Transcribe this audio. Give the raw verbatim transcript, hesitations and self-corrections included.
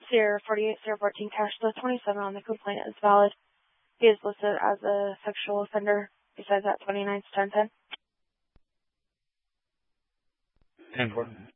Sierra forty-eight zero fourteen cash the twenty-seven on the complaint is valid. He is listed as a sexual offender besides that twenty-ninth ten ten. ten four.